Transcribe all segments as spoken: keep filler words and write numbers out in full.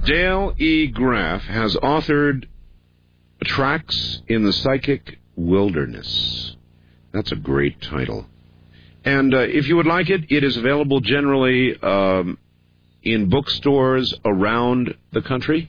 Dale E. Graff has authored Tracks in the Psychic Wilderness. That's a great title. And uh, if you would like it, it is available generally um, in bookstores around the country.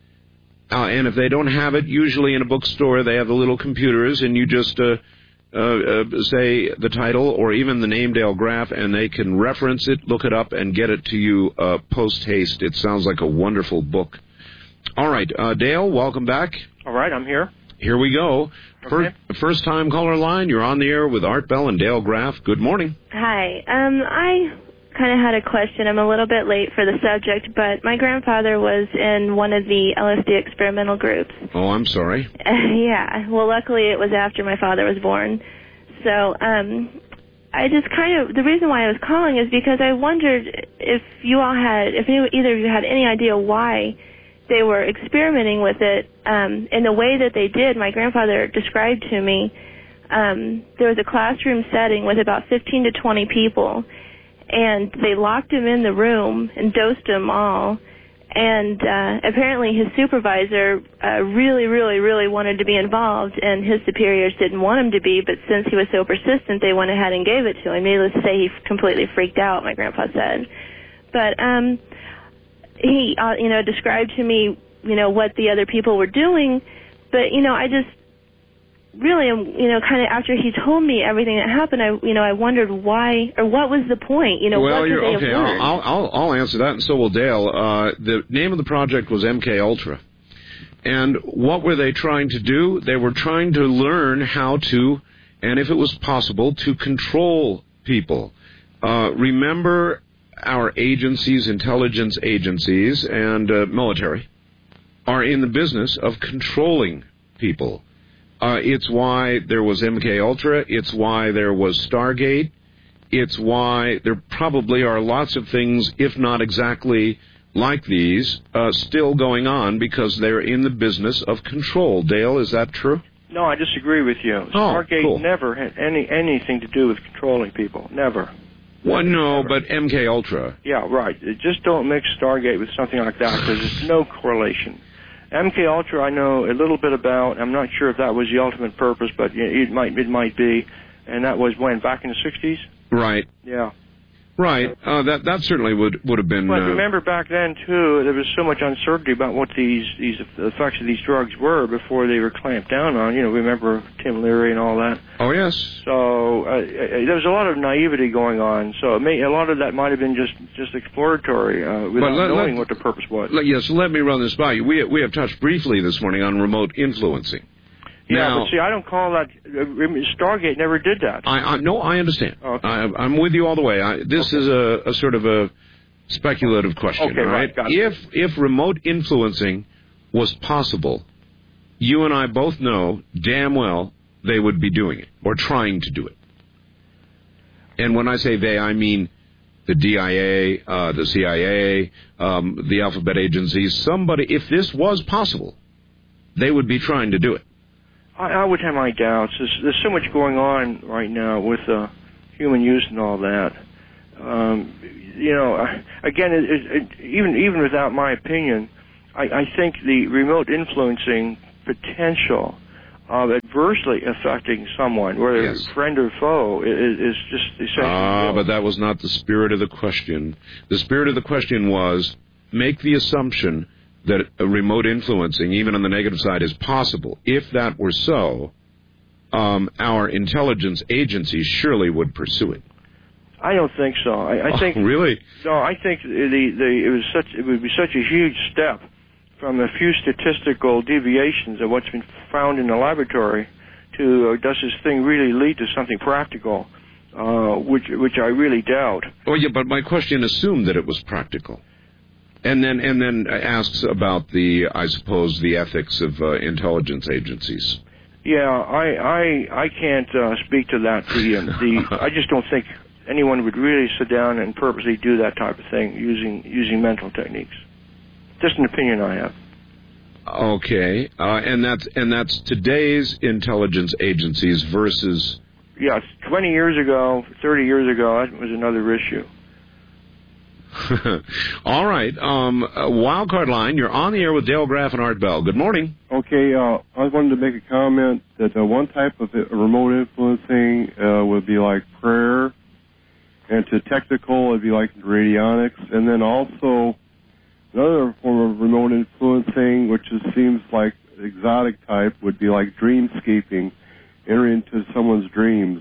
Uh, and if they don't have it, usually in a bookstore, they have the little computers, and you just uh, uh, uh, say the title or even the name Dale Graff, and they can reference it, look it up, and get it to you uh, post-haste. It sounds like a wonderful book. All right, uh, Dale, welcome back. All right, I'm here. Here we go. Okay. First, first-time caller line, you're on the air with Art Bell and Dale Graff. Good morning. Hi. Um, I kind of had a question. I'm a little bit late for the subject, but my grandfather was in one of the L S D experimental groups. Oh, I'm sorry. Uh, yeah. Well, luckily it was after my father was born. So um, I just kind of, the reason why I was calling is because I wondered if you all had, if you, either of you had any idea why they were experimenting with it um, in the way that they did. My grandfather described to me um, there was a classroom setting with about fifteen to twenty people, and they locked him in the room and dosed him all. And uh, apparently his supervisor uh, really, really, really wanted to be involved, and his superiors didn't want him to be, but since he was so persistent, they went ahead and gave it to him. Needless to say, he completely freaked out, my grandpa said. But um, he, uh, you know, described to me, you know, what the other people were doing, but, you know, I just really, you know, kind of after he told me everything that happened, I, you know, I wondered why, or what was the point, you know, well, what you're, could they okay, have learned? I'll, I'll, I'll answer that, and so will Dale. Uh, the name of the project was M K Ultra. And what were they trying to do? They were trying to learn how to, and if it was possible, to control people. Uh, remember, our agencies, intelligence agencies, and uh, military are in the business of controlling people. Uh, it's why there was M K Ultra. It's why there was Stargate. It's why there probably are lots of things, if not exactly like these, uh, still going on because they're in the business of control. Dale, is that true? No, I disagree with you. Oh, Stargate cool. never had any anything to do with controlling people. Never. Well, no, never. but M K Ultra. Yeah, right. Just don't mix Stargate with something like that because there's no correlation. M K Ultra, I know a little bit about. I'm not sure if that was the ultimate purpose, but it might it might be. And that was when, back in the sixties? Right. Yeah. Right. Uh, that that certainly would would have been. But uh, remember back then too, there was so much uncertainty about what these these effects of these drugs were before they were clamped down on. You know, remember Tim Leary and all that. Oh yes. So uh, there was a lot of naivety going on. So it may, a lot of that might have been just just exploratory uh, without let, knowing let, what the purpose was. Let, yes. Let me run this by you. We we have touched briefly this morning on remote influencing. Yeah, now, but see, I don't call that. Uh, Stargate never did that. I, I no, I understand. Okay. I, I'm with you all the way. I, this okay. is a, a sort of a speculative question. Okay, all right. right. Got if it. if remote influencing was possible, you and I both know damn well they would be doing it or trying to do it. And when I say they, I mean the D I A, uh, the C I A, um, the alphabet agencies. Somebody, if this was possible, they would be trying to do it. I, I would have my doubts. There's, there's so much going on right now with uh, human use and all that. Um, you know, again, it, it, it, even even without my opinion, I, I think the remote influencing potential of adversely affecting someone, whether yes. friend or foe, is, is just essentially. Ah, but that was not the spirit of the question. The spirit of the question was make the assumption that a remote influencing, even on the negative side, is possible. If that were so, um, our intelligence agencies surely would pursue it. I don't think so. I, I oh, think really. No, I think the, the it was such it would be such a huge step from a few statistical deviations of what's been found in the laboratory to uh, does this thing really lead to something practical, uh, which which I really doubt. Oh yeah, but my question assumed that it was practical. And then, and then asks about the, I suppose, the ethics of uh, intelligence agencies. Yeah, I, I, I can't uh, speak to that. The, um, the, I just don't think anyone would really sit down and purposely do that type of thing using using mental techniques. Just an opinion I have. Okay, uh, and that's and that's today's intelligence agencies versus. Yeah, twenty years ago, thirty years ago, that was another issue. All right. Um, uh, Wildcard line, you're on the air with Dale Graff and Art Bell. Good morning. Okay, uh, I wanted to make a comment that uh, one type of remote influencing uh, would be like prayer, and to technical it would be like radionics, and then also another form of remote influencing, which is, seems like exotic type, would be like dreamscaping, entering into someone's dreams.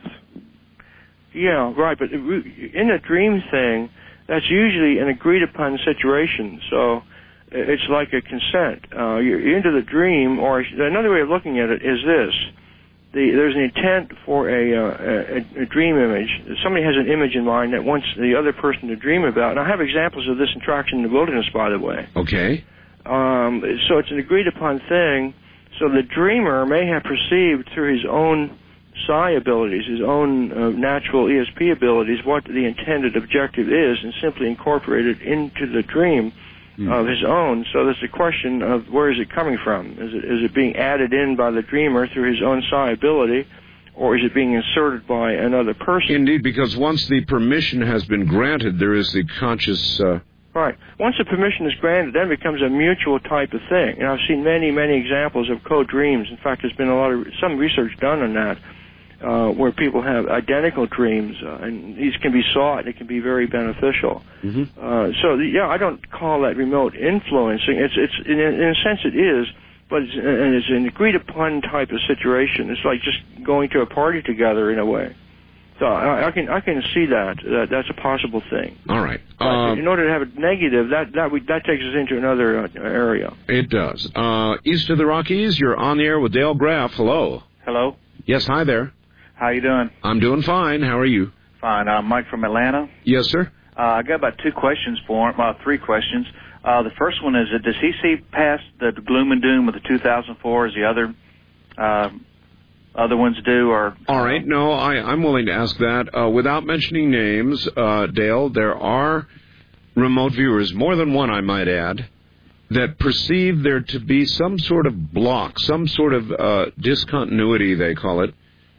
Yeah, right, but in a dream thing, that's usually an agreed-upon situation, so it's like a consent. Uh, you're into the dream, or another way of looking at it is this. The, there's an intent for a, uh, a, a dream image. Somebody has an image in mind that wants the other person to dream about, and I have examples of this in Traction in the Wilderness, by the way. Okay. Um, so it's an agreed-upon thing, so the dreamer may have perceived through his own psi abilities, his own uh, natural E S P abilities, what the intended objective is, and simply incorporate it into the dream mm. of his own. So there's a question of where is it coming from? Is it, is it being added in by the dreamer through his own psi ability, or is it being inserted by another person? Indeed, because once the permission has been granted, there is the conscious... Uh... Right. Once the permission is granted, then it becomes a mutual type of thing. And I've seen many, many examples of co-dreams. In fact, there's been a lot of some research done on that. Uh, where people have identical dreams, uh, and these can be sought. It can be very beneficial. Mm-hmm. Uh, so, yeah, I don't call that remote influencing. It's, it's in, a, in a sense, it is, but it's, and it's an agreed-upon type of situation. It's like just going to a party together in a way. So I, I can I can see that. that that's a possible thing. All right. Uh, in order to have it negative, that that we, that takes us into another uh, area. It does. Uh, east of the Rockies, you're on the air with Dale Graff. Hello. Hello. Yes, hi there. How you doing? I'm doing fine. How are you? Fine. I'm Mike from Atlanta. Yes, sir. Uh, I got about two questions for him, uh, three questions. Uh, the first one is, uh, does he see past the gloom and doom of the two thousand four as the other uh, other ones do? Or All right. No, I, I'm willing to ask that. Uh, without mentioning names, uh, Dale, there are remote viewers, more than one, I might add, that perceive there to be some sort of block, some sort of uh, discontinuity, they call it,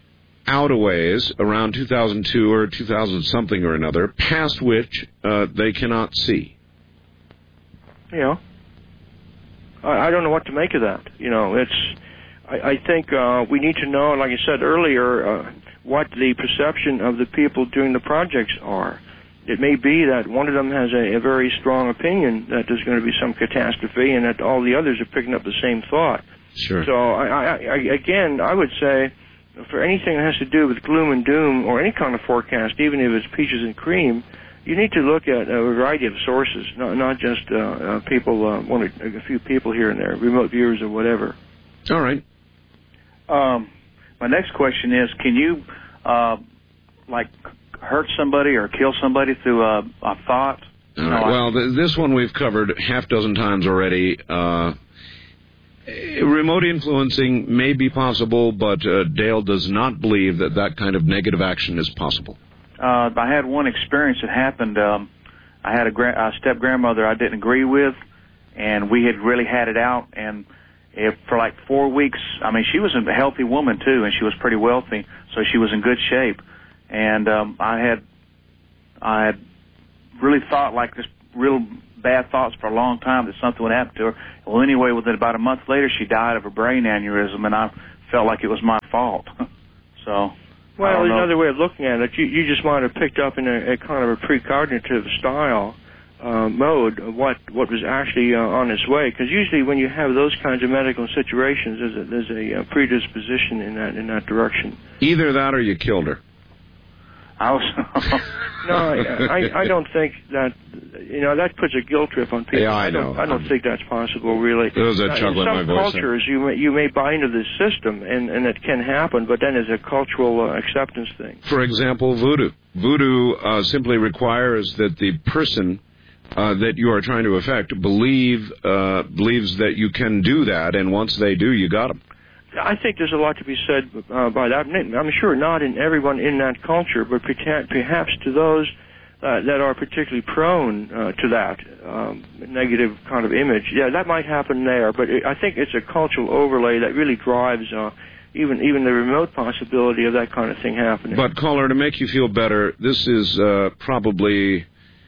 out a ways, around two thousand two or two thousand something or another, past which uh, they cannot see. Yeah. I, I don't know what to make of that. You know, it's, I, I think uh, we need to know, like I said earlier, uh, what the perception of the people doing the projects are. It may be that one of them has a, a very strong opinion that there's going to be some catastrophe and that all the others are picking up the same thought. Sure. So, I, I, I, again, I would say, for anything that has to do with gloom and doom or any kind of forecast, even if it's peaches and cream, you need to look at a variety of sources, not, not just uh, uh, people, uh, one or a few people here and there, remote viewers or whatever. All right. Um, my next question is, can you, uh, like, hurt somebody or kill somebody through a, a thought? All right. Well, th- this one we've covered half dozen times already. Uh, remote influencing may be possible, but uh, Dale does not believe that that kind of negative action is possible. Uh, I had one experience that happened. Um, I had a, gra- a step-grandmother I didn't agree with, and we had really had it out, and if, for like four weeks, I mean, she was a healthy woman, too, and she was pretty wealthy, so she was in good shape. And um, I had I had really thought like this real bad thoughts for a long time that something would happen to her. Well, anyway, within about a month later, she died of a brain aneurysm, and I felt like it was my fault. so, well, there's another way of looking at it, you, you just might have picked up in a, a kind of a precognitive style uh, mode of what what was actually uh, on its way. Because usually, when you have those kinds of medical situations, there's a, there's a uh, predisposition in that in that direction. Either that, or you killed her. I was no, I, I, I don't think that, you know, that puts a guilt trip on people. Yeah, I, I don't, know. I don't think that's possible, really. There was a uh, chuckle in my some voice. cultures, you may, you may buy into this system, and, and it can happen, but then it's a cultural uh, acceptance thing. For example, voodoo. Voodoo uh, simply requires that the person uh, that you are trying to affect believe uh, believes that you can do that, and once they do, you got them. I think there's a lot to be said uh, by that. I'm sure not in everyone in that culture, but perhaps to those uh, that are particularly prone uh, to that um, negative kind of image. Yeah, that might happen there, but it, I think it's a cultural overlay that really drives uh, even even the remote possibility of that kind of thing happening. But, caller, to make you feel better, this is uh, probably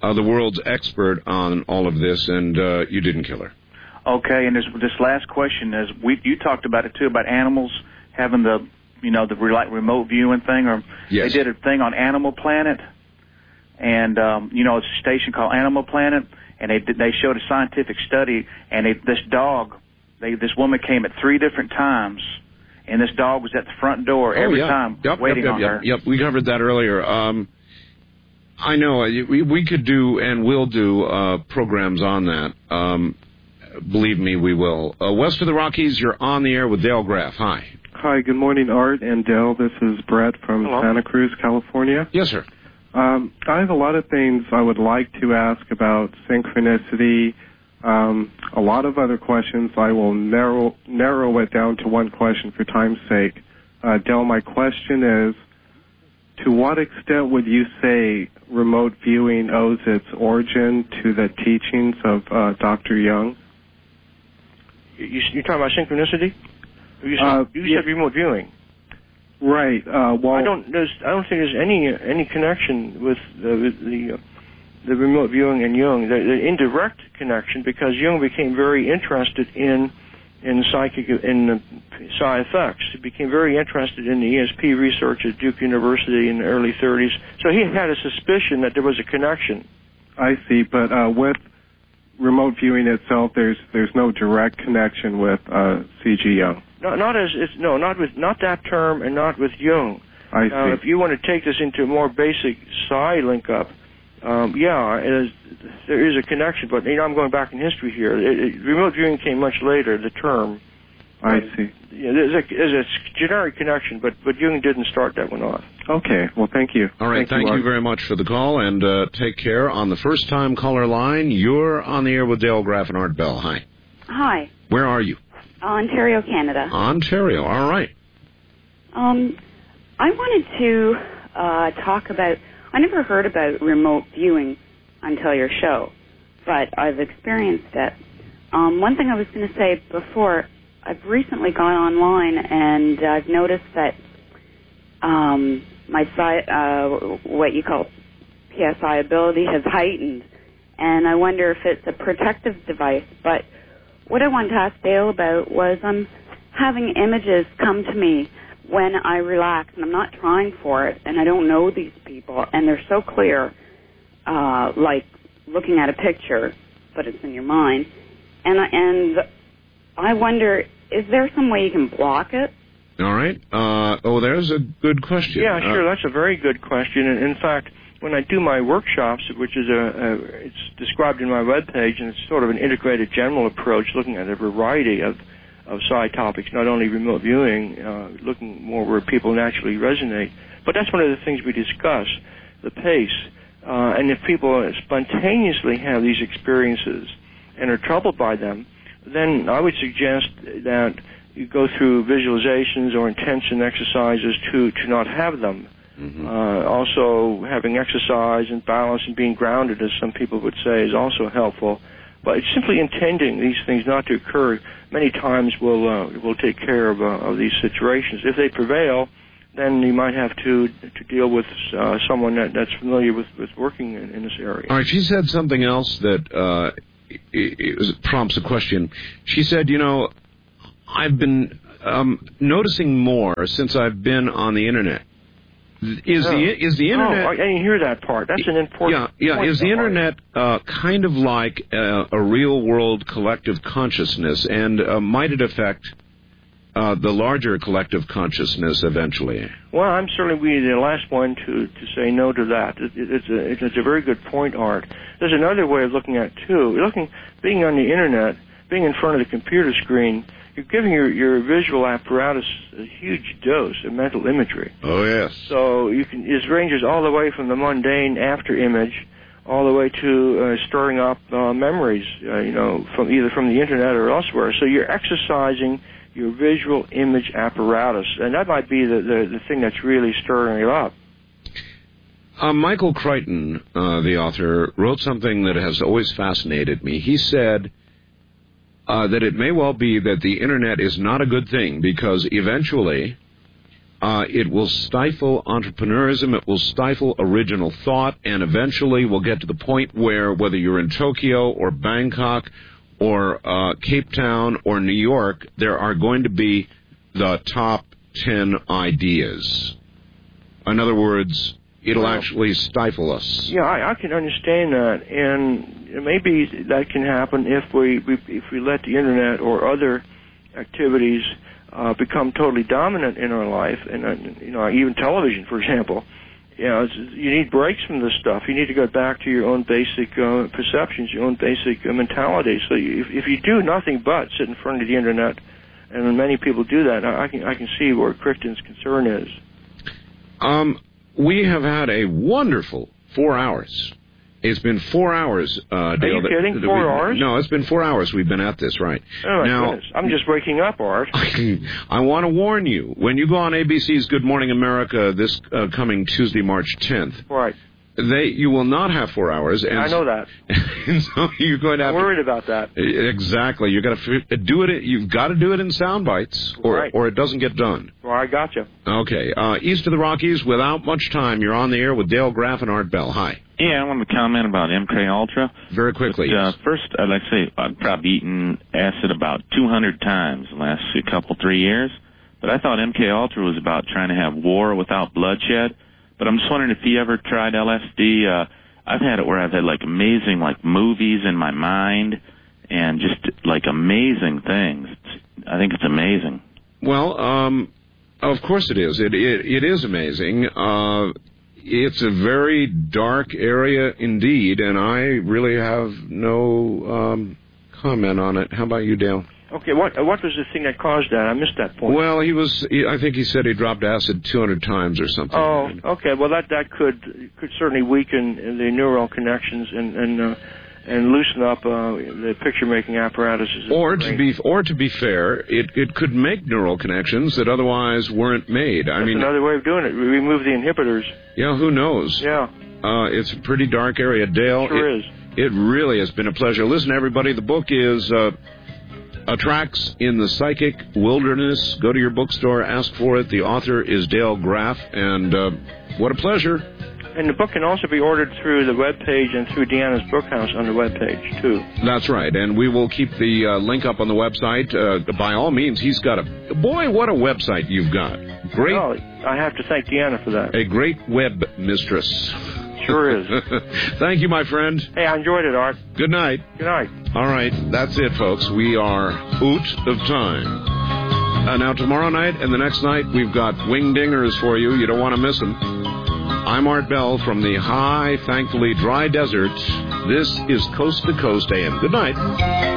uh, the world's expert on all of this, and uh, you didn't kill her. Okay, and this, this last question is, we you talked about it too, about animals having the, you know, the like remote viewing thing, or yes. They did a thing on Animal Planet, and um, you know, it's a station called Animal Planet, and they they showed a scientific study, and they, this dog, they this woman came at three different times, and this dog was at the front door every oh, yeah. time yep, waiting yep, yep, on yep, her. Yep, we covered that earlier. Um, I know we we could do and will do uh, programs on that. Um, believe me, we will. Uh, west of the Rockies, you're on the air with Dale Graff. Hi. Hi, good morning, Art and Dale. This is Brett from Hello. Santa Cruz, California. Yes, sir. Um, I have a lot of things I would like to ask about synchronicity. Um, a lot of other questions. I will narrow narrow it down to one question for time's sake. Uh, Dale, my question is, to what extent would you say remote viewing owes its origin to the teachings of uh, Doctor Jung? You, you're talking about synchronicity? You said, Uh, you yeah. said remote viewing. Right. Uh, well, I don't. There's. I don't think there's any any connection with the with the, uh, the remote viewing and Jung. The, the indirect connection, because Jung became very interested in in psychic in uh, psi effects. He became very interested in the E S P research at Duke University in the early thirties. So he had a suspicion that there was a connection. I see, but uh, with remote viewing itself, there's there's no direct connection with uh, C G Jung. Not, not as it's, no, not with not that term, and not with Jung. I Now, see. if you want to take this into a more basic psi link up, um, yeah, it is, there is a connection. But you know, I'm going back in history here. It, it, remote viewing came much later. The term. I uh, see. Yeah, there's a, there's a generic connection, but but Jung didn't start that one off. Okay. Well, thank you. All right, thank, thank you, you very much for the call, and uh, take care. On the first-time caller line, you're on the air with Dale Graff and Art Bell. Hi. Hi. Where are you? Ontario, Canada. Ontario. All right. Um, I wanted to uh, talk about. I never heard about remote viewing until your show, but I've experienced it. Um, one thing I was going to say before, I've recently gone online and I've noticed that um, my psi, uh, what you call P S I ability has heightened, and I wonder if it's a protective device. But what I wanted to ask Dale about was I'm having images come to me when I relax, and I'm not trying for it, and I don't know these people, and they're so clear, uh, like looking at a picture, but it's in your mind. And I, and I wonder, is there some way you can block it? All right. Uh, oh, there's a good question. Yeah, sure. Uh, That's a very good question. And in fact, when I do my workshops, which is a, a it's described in my webpage, and it's sort of an integrated general approach looking at a variety of, of psi topics, not only remote viewing, uh, looking more where people naturally resonate, but that's one of the things we discuss, the pace. Uh, and if people spontaneously have these experiences and are troubled by them, then I would suggest that you go through visualizations or intention exercises to, to not have them. Mm-hmm. Uh, also, having exercise and balance and being grounded, as some people would say, is also helpful. But it's simply intending these things not to occur. Many times will uh, will take care of, uh, of these situations. If they prevail, then you might have to to deal with uh, someone that, that's familiar with, with working in, in this area. All right, she said something else that uh, it, it prompts a question. She said, you know, I've been um, noticing more since I've been on the Internet. Is oh. the is the Internet? Oh, I didn't hear that part. That's an important. Yeah, yeah. point Is the Internet uh, kind of like uh, a real world collective consciousness, and uh, might it affect uh, the larger collective consciousness eventually? Well, I'm certainly be the last one to, to say no to that. It, it, it's a it's a very good point, Art. There's another way of looking at it too. Looking, being on the Internet, being in front of the computer screen, you're giving your, your visual apparatus a huge dose of mental imagery. Oh, yes. So you can, it ranges all the way from the mundane after image all the way to uh, stirring up uh, memories, uh, you know, from either from the Internet or elsewhere. So you're exercising your visual image apparatus, and that might be the, the, the thing that's really stirring it up. Uh, Michael Crichton, uh, the author, wrote something that has always fascinated me. He said Uh, that it may well be that the Internet is not a good thing because eventually Uh, it will stifle entrepreneurism. It will stifle original thought, and eventually we'll get to the point where whether you're in Tokyo or Bangkok or uh, Cape Town or New York, there are going to be the top ten ideas. In other words, it'll well, actually stifle us. Yeah, I, I can understand that, and maybe that can happen if we, we if we let the internet or other activities uh, become totally dominant in our life, and uh, you know, even television, for example. You know, it's, you need breaks from this stuff. You need to go back to your own basic uh, perceptions, your own basic uh, mentality. So you, if, if you do nothing but sit in front of the internet, and many people do that, I, I can I can see where Crichton's concern is. Um, we have had a wonderful four hours. It's been four hours, uh, Dale. Are you kidding? Four hours? No, it's been four hours we've been at this, right. Oh, my now, goodness. I'm just waking up, Art. I want to warn you, when you go on A B C's Good Morning America this uh, coming Tuesday, March tenth, right. They, you will not have four hours. And I know that. And so you're going to have I'm worried to, about that. Exactly. You got to do it. You've got to do it in sound bites, or right. or it doesn't get done. Well, I got you. Okay. Uh, east of the Rockies, without much time, you're on the air with Dale Graff and Art Bell. Hi. Yeah, I wanted to comment about M K Ultra. Very quickly. But, uh, yes. First, I'd like to say I've probably eaten acid about two hundred times the last couple, three years. But I thought M K Ultra was about trying to have war without bloodshed. But I'm just wondering if you ever tried L S D. Uh, I've had it where I've had, like, amazing, like, movies in my mind and just, like, amazing things. It's, I think it's amazing. Well, um, of course it is. It It, it is amazing. Uh, it's a very dark area indeed, and I really have no um, comment on it. How about you, Dale? Okay, what what was the thing that caused that? I missed that point. Well, he was. He, I think he said he dropped acid two hundred times or something. Oh, okay. Well, that that could could certainly weaken the neural connections and and uh, and loosen up uh, the picture making apparatuses. Or to be or to be fair, it it could make neural connections that otherwise weren't made. I That's mean, another way of doing it. Remove the inhibitors. Yeah, who knows? Yeah. Uh, it's a pretty dark area, Dale. Sure it, is. It really has been a pleasure. Listen, everybody, the book is. Uh, Uh, Tracks in the Psychic Wilderness. Go to your bookstore, ask for it. The author is Dale Graff, and uh, what a pleasure. And the book can also be ordered through the webpage and through Deanna's Bookhouse on the webpage, too. That's right, and we will keep the uh, link up on the website. Uh, by all means, he's got a... Boy, what a website you've got. Great. Oh, I have to thank Deanna for that. A great web mistress. Sure is. Thank you, my friend. Hey, I enjoyed it, Art. Good night. Good night. All right, that's it, folks. We are out of time. Uh, now, tomorrow night and the next night, we've got wing-dingers for you. You don't want to miss them. I'm Art Bell from the high, thankfully dry desert. This is Coast to Coast A M. Good night.